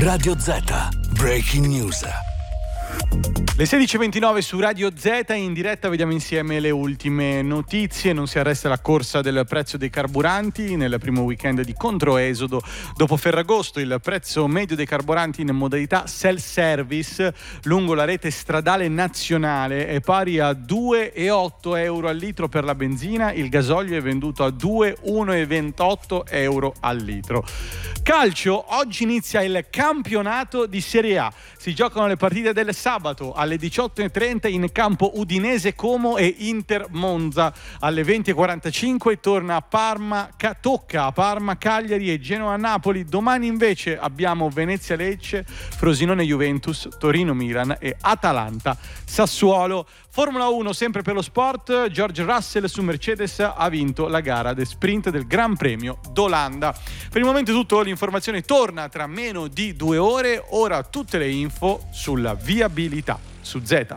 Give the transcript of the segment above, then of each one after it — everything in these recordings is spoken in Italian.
Radio Z, Breaking News. Le 16:29 su Radio Z, in diretta vediamo insieme le ultime notizie. Non si arresta la corsa del prezzo dei carburanti nel primo weekend di controesodo. Dopo Ferragosto il prezzo medio dei carburanti in modalità self-service lungo la rete stradale nazionale è pari a 2,8 euro al litro per la benzina, il gasolio è venduto a 1,28 euro al litro. Calcio, oggi inizia il campionato di Serie A. Si giocano le partite del sabato alle 18:30 in campo Udinese Como e Inter Monza. Alle 20:45 torna a Parma, tocca a Parma, Cagliari e Genoa Napoli. Domani invece abbiamo Venezia Lecce, Frosinone Juventus, Torino Milan e Atalanta Sassuolo. Formula 1 sempre per lo sport, George Russell su Mercedes ha vinto la gara del sprint del Gran Premio d'Olanda. Per il momento è tutto, l'informazione torna tra meno di 2 ore, ora tutte le info sulla viabilità su Z.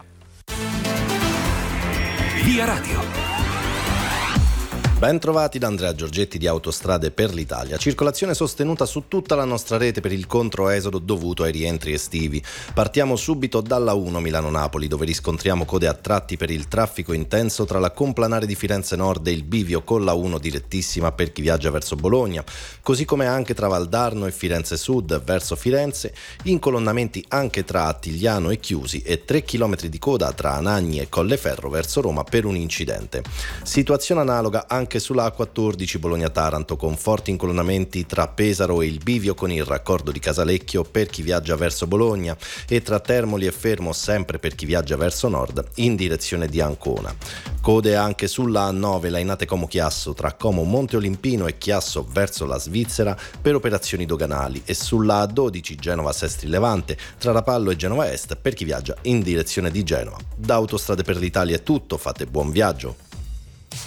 Via Radio. Ben trovati da Andrea Giorgetti di Autostrade per l'Italia. Circolazione sostenuta su tutta la nostra rete per il controesodo dovuto ai rientri estivi. Partiamo subito dalla 1 Milano-Napoli, dove riscontriamo code a tratti per il traffico intenso tra la complanare di Firenze Nord e il bivio con la 1 direttissima per chi viaggia verso Bologna, così come anche tra Valdarno e Firenze Sud verso Firenze, incolonnamenti anche tra Attigliano e Chiusi e 3 km di coda tra Anagni e Colleferro verso Roma per un incidente. Situazione analoga anche sulla A14 Bologna-Taranto, con forti incolonnamenti tra Pesaro e il bivio con il raccordo di Casalecchio per chi viaggia verso Bologna e tra Termoli e Fermo sempre per chi viaggia verso nord in direzione di Ancona. Code anche sulla A9 Lainate Como Chiasso tra Como Monte Olimpino e Chiasso verso la Svizzera per operazioni doganali e sulla A12 Genova Sestri Levante tra Rapallo e Genova Est per chi viaggia in direzione di Genova. Da Autostrade per l'Italia è tutto, fate buon viaggio.